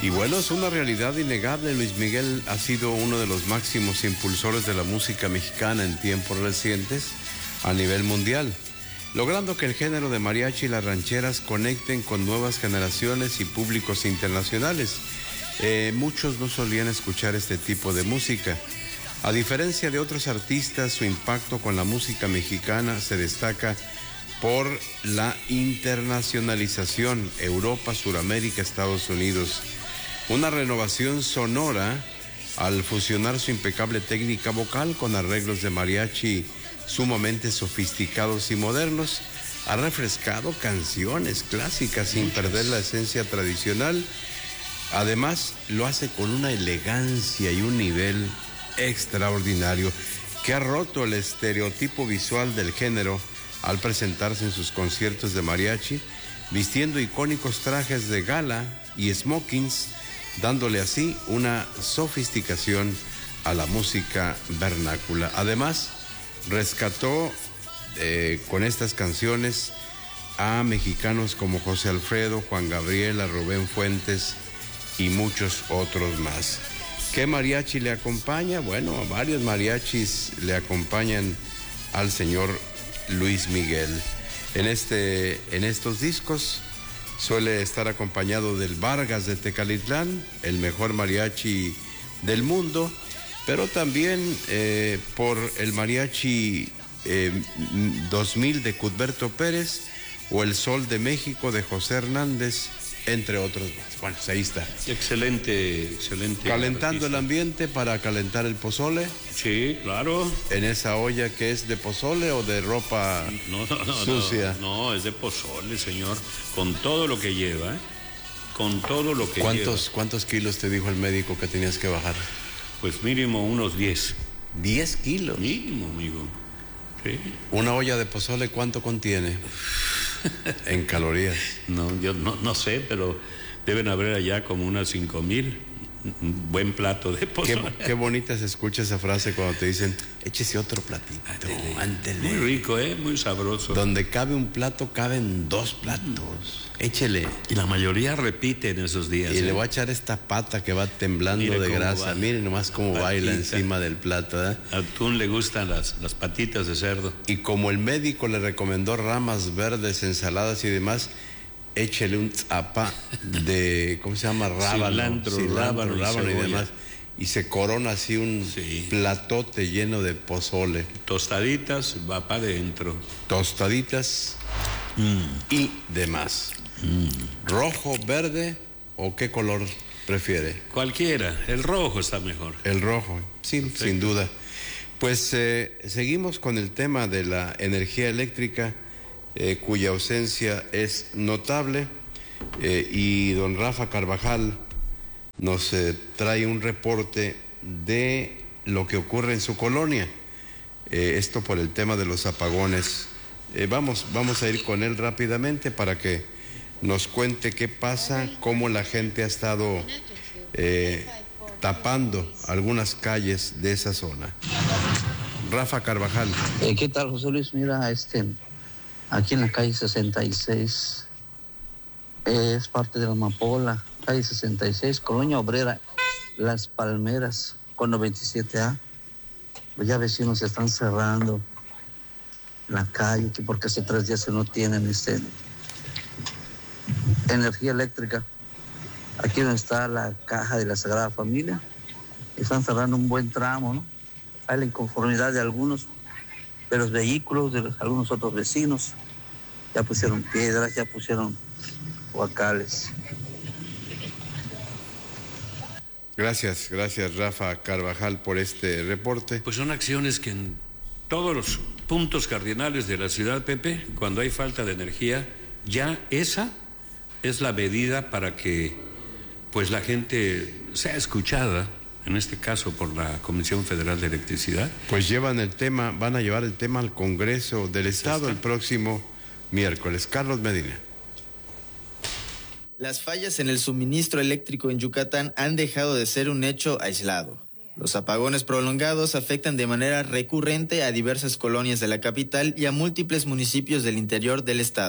Y bueno, es una realidad innegable. Luis Miguel ha sido uno de los máximos impulsores de la música mexicana en tiempos recientes a nivel mundial, logrando que el género de mariachi y las rancheras conecten con nuevas generaciones y públicos internacionales. Muchos no solían escuchar este tipo de música. A diferencia de otros artistas, su impacto con la música mexicana se destaca por la internacionalización, Europa, Suramérica, Estados Unidos. Una renovación sonora al fusionar su impecable técnica vocal con arreglos de mariachi sumamente sofisticados y modernos, ha refrescado canciones clásicas sin perder la esencia tradicional. Además, lo hace con una elegancia y un nivel extraordinario que ha roto el estereotipo visual del género al presentarse en sus conciertos de mariachi, vistiendo icónicos trajes de gala y smokings, dándole así una sofisticación a la música vernácula. Además, rescató con estas canciones a mexicanos como José Alfredo, Juan Gabriel, a Rubén Fuentes y muchos otros más. ¿Qué mariachi le acompaña? Bueno, varios mariachis le acompañan al señor Luis Miguel. En estos discos suele estar acompañado del Vargas de Tecalitlán, el mejor mariachi del mundo, pero también por el mariachi 2000 de Cudberto Pérez o el Sol de México de José Hernández, entre otros más. Bueno, pues ahí está. Excelente. Calentando artista. el ambiente para calentar el pozole. Sí, claro. En esa olla que es de pozole o de ropa sucia. No, es de pozole, señor. Con todo lo que lleva, Con todo lo que lleva. ¿Cuántos kilos te dijo el médico que tenías que bajar? Pues mínimo unos 10. 10 kilos. Mínimo, amigo. Sí. Una olla de pozole, ¿cuánto contiene? En calorías. No, yo no sé, pero deben haber allá como unas 5,000. Un buen plato de pozole. Qué bonita se escucha esa frase cuando te dicen, échese otro platito. Ándele. Muy rico, muy sabroso. Donde cabe un plato, caben 2 platos. Échele. Y la mayoría repiten esos días. Y le voy a echar esta pata que va temblando de grasa. Va. Miren nomás cómo baila encima del plato, ¿eh? A Tun le gustan las patitas de cerdo. Y como el médico le recomendó ramas verdes, ensaladas y demás, échele un tzapa de, ¿cómo se llama? Rábano, rábano y demás. Y se corona así un platote lleno de pozole. Tostaditas, va para adentro. Tostaditas y demás. ¿Rojo, verde o qué color prefiere? Cualquiera, el rojo está mejor. El rojo, sí, perfecto. Sin duda. Pues seguimos con el tema de la energía eléctrica, cuya ausencia es notable, y don Rafa Carvajal nos trae un reporte de lo que ocurre en su colonia, esto por el tema de los apagones. Vamos a ir con él rápidamente para que nos cuente qué pasa, cómo la gente ha estado tapando algunas calles de esa zona. Rafa Carvajal. ¿Qué tal, José Luis? Mira, aquí en la calle 66, es parte de la Amapola, calle 66, Colonia Obrera, Las Palmeras, con 97A. Pues ya vecinos están cerrando la calle, porque hace 3 días que no tienen energía eléctrica. Aquí donde está la caja de la Sagrada Familia, están cerrando un buen tramo, ¿no? Hay la inconformidad de algunos de los vehículos, de algunos otros vecinos. Ya pusieron piedras, ya pusieron huacales. Gracias Rafa Carvajal por este reporte. Pues son acciones que en todos los puntos cardinales de la ciudad, Pepe, cuando hay falta de energía, ya esa es la medida para que pues la gente sea escuchada, en este caso por la Comisión Federal de Electricidad. Pues van a llevar el tema al Congreso del Estado el próximo miércoles. Carlos Medina. Las fallas en el suministro eléctrico en Yucatán han dejado de ser un hecho aislado. Los apagones prolongados afectan de manera recurrente a diversas colonias de la capital y a múltiples municipios del interior del estado.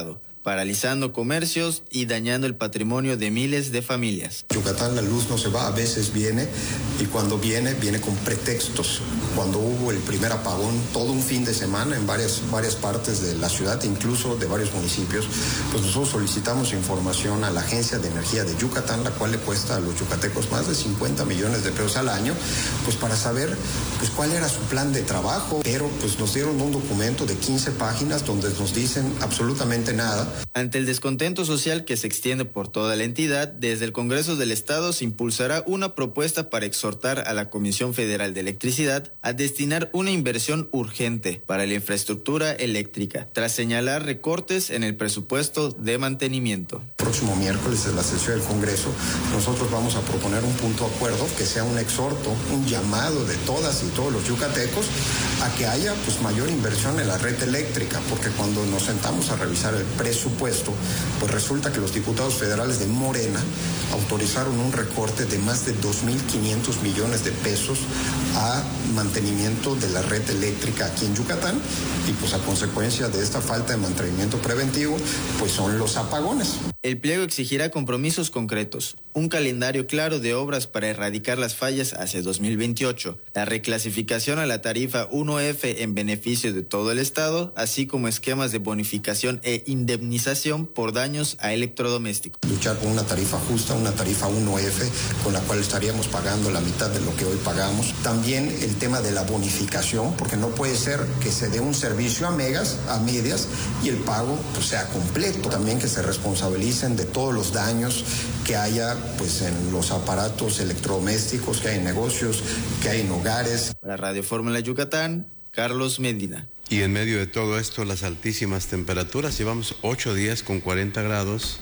paralizando comercios y dañando el patrimonio de miles de familias. Yucatán la luz no se va, a veces viene, y cuando viene con pretextos. Cuando hubo el primer apagón, todo un fin de semana en varias partes de la ciudad, incluso de varios municipios, pues nosotros solicitamos información a la Agencia de Energía de Yucatán, la cual le cuesta a los yucatecos más de 50 millones de pesos al año, pues para saber pues cuál era su plan de trabajo, pero pues nos dieron un documento de 15 páginas donde nos dicen absolutamente nada. Ante el descontento social que se extiende por toda la entidad, desde el Congreso del Estado se impulsará una propuesta para exhortar a la Comisión Federal de Electricidad a destinar una inversión urgente para la infraestructura eléctrica, tras señalar recortes en el presupuesto de mantenimiento. Próximo miércoles en la sesión del Congreso, nosotros vamos a proponer un punto de acuerdo que sea un exhorto, un llamado de todas y todos los yucatecos a que haya pues mayor inversión en la red eléctrica, porque cuando nos sentamos a revisar el presupuesto, pues resulta que los diputados federales de Morena autorizaron un recorte de más de 2.500 millones de pesos a mantenimiento de la red eléctrica aquí en Yucatán, y pues a consecuencia de esta falta de mantenimiento preventivo, pues son los apagones. El pliego exigirá compromisos concretos, un calendario claro de obras para erradicar las fallas hacia 2028, la reclasificación a la tarifa 1F en beneficio de todo el Estado, así como esquemas de bonificación e indemnización por daños a electrodomésticos. Luchar con una tarifa justa, una tarifa 1F, con la cual estaríamos pagando la mitad de lo que hoy pagamos. También el tema de la bonificación, porque no puede ser que se dé un servicio a medias, y el pago pues sea completo. También que se responsabilicen de todos los daños que haya pues en los aparatos electrodomésticos, que hay en negocios, que hay en hogares. Para Radio Fórmula Yucatán, Carlos Medina. Y en medio de todo esto, las altísimas temperaturas, llevamos 8 días con 40 grados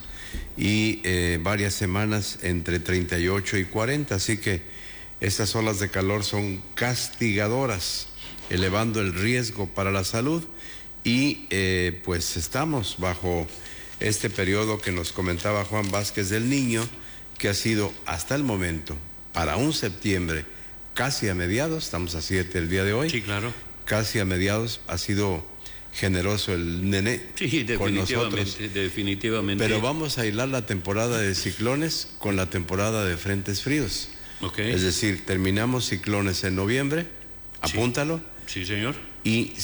y varias semanas entre 38 y 40, así que estas olas de calor son castigadoras, elevando el riesgo para la salud, y pues estamos bajo este periodo que nos comentaba Juan Vázquez del Niño, que ha sido hasta el momento, para un septiembre, casi a mediados, estamos a 7 el día de hoy. Sí, claro. Casi a mediados, ha sido generoso el nené con nosotros. Definitivamente. Pero vamos a hilar la temporada de ciclones con la temporada de frentes fríos. Okay. Es decir, terminamos ciclones en noviembre, apúntalo. Sí, señor. Y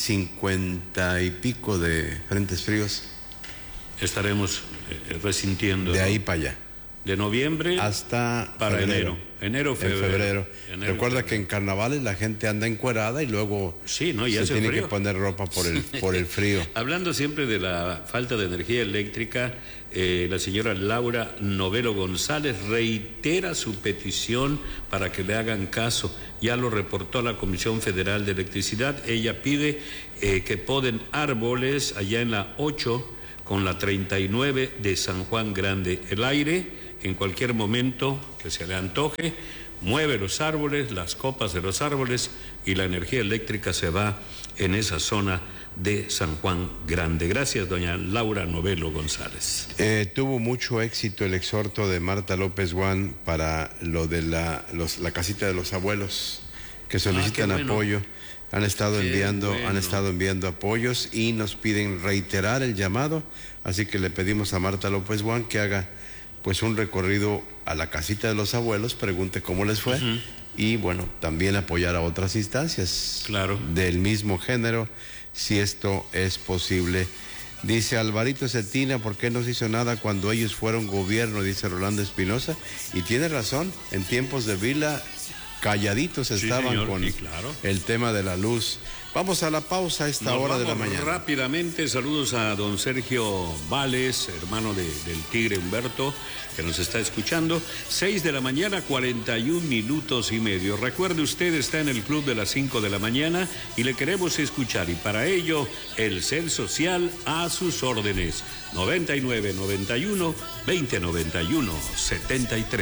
50 y pico de frentes fríos. Estaremos resintiendo. De ahí para allá. De noviembre hasta para febrero. Febrero. Recuerda que en carnavales la gente anda encuerada y luego se tiene frío. que poner ropa por el frío. Hablando siempre de la falta de energía eléctrica, la señora Laura Novelo González reitera su petición para que le hagan caso. Ya lo reportó la Comisión Federal de Electricidad. Ella pide que poden árboles allá en la 8 con la 39 de San Juan Grande. El aire, en cualquier momento que se le antoje, mueve los árboles, las copas de los árboles, y la energía eléctrica se va en esa zona de San Juan Grande. Gracias, doña Laura Novelo González. Tuvo mucho éxito el exhorto de Marta López Guán para lo de la casita de los abuelos que solicitan apoyo. Han estado enviando apoyos y nos piden reiterar el llamado, así que le pedimos a Marta López Guán que haga pues un recorrido a la casita de los abuelos, pregunte cómo les fue, y bueno, también apoyar a otras instancias del mismo género, si esto es posible. Dice Alvarito Cetina, ¿por qué no se hizo nada cuando ellos fueron gobierno? Dice Rolando Espinosa, y tiene razón, en tiempos de Vila calladitos estaban, señor, con el tema de la luz. Vamos a la pausa a esta hora de la mañana. Rápidamente, saludos a don Sergio Vales, hermano del Tigre Humberto, que nos está escuchando. 6 de la mañana, 41 minutos y medio. Recuerde, usted está en el club de las 5 de la mañana y le queremos escuchar, y para ello, el Cel Social a sus órdenes. 99 91 20 91 73.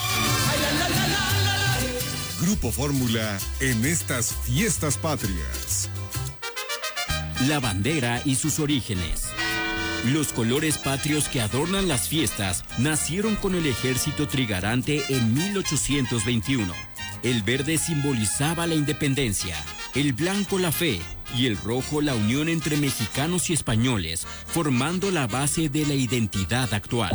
Grupo Fórmula en estas fiestas patrias. La bandera y sus orígenes. Los colores patrios que adornan las fiestas nacieron con el ejército trigarante en 1821. El verde simbolizaba la independencia, el blanco la fe, y el rojo la unión entre mexicanos y españoles, formando la base de la identidad actual.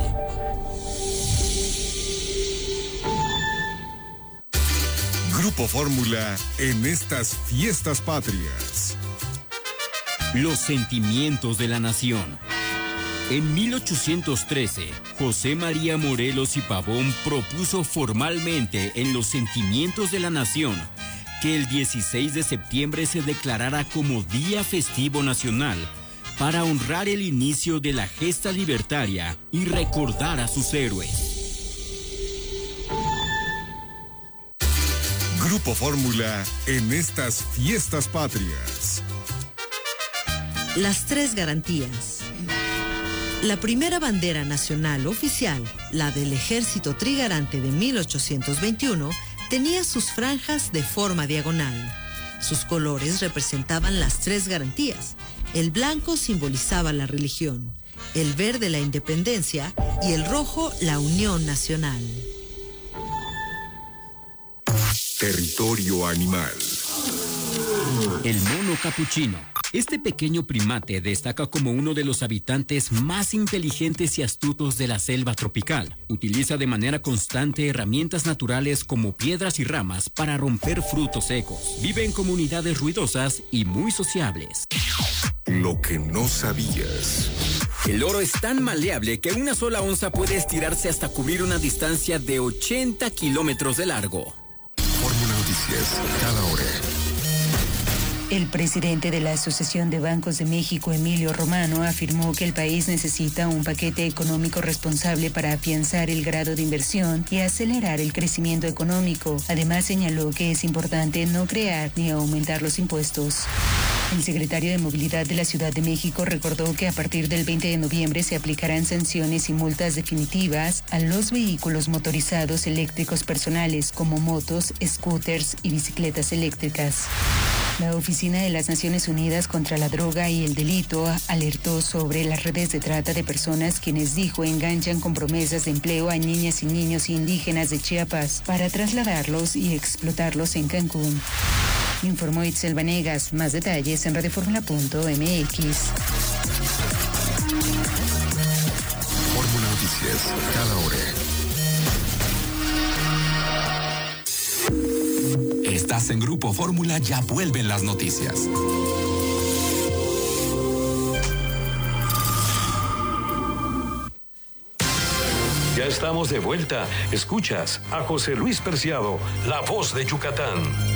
Grupo Fórmula en estas fiestas patrias. Los sentimientos de la nación. En 1813, José María Morelos y Pavón propuso formalmente en los sentimientos de la nación que el 16 de septiembre se declarara como Día Festivo Nacional para honrar el inicio de la gesta libertaria y recordar a sus héroes. Grupo Fórmula en estas fiestas patrias. Las tres garantías. La primera bandera nacional oficial, la del Ejército Trigarante de 1821, tenía sus franjas de forma diagonal. Sus colores representaban las tres garantías. El blanco simbolizaba la religión, el verde la independencia y el rojo la unión nacional. Territorio animal. El mono capuchino. Este pequeño primate destaca como uno de los habitantes más inteligentes y astutos de la selva tropical. Utiliza de manera constante herramientas naturales como piedras y ramas para romper frutos secos. Vive en comunidades ruidosas y muy sociables. Lo que no sabías. El loro es tan maleable que una sola onza puede estirarse hasta cubrir una distancia de 80 kilómetros de largo. Fórmula Noticias, cada hora. El presidente de la Asociación de Bancos de México, Emilio Romano, afirmó que el país necesita un paquete económico responsable para afianzar el grado de inversión y acelerar el crecimiento económico. Además, señaló que es importante no crear ni aumentar los impuestos. El secretario de Movilidad de la Ciudad de México recordó que a partir del 20 de noviembre se aplicarán sanciones y multas definitivas a los vehículos motorizados eléctricos personales como motos, scooters y bicicletas eléctricas. La Oficina de las Naciones Unidas contra la Droga y el Delito alertó sobre las redes de trata de personas quienes dijo enganchan con promesas de empleo a niñas y niños indígenas de Chiapas para trasladarlos y explotarlos en Cancún. Informó Itzel Vanegas. Más detalles en radioformula.mx. Fórmula Noticias, cada hora. Estás en Grupo Fórmula, ya vuelven las noticias. Ya estamos de vuelta. Escuchas a José Luis Preciado, la voz de Yucatán.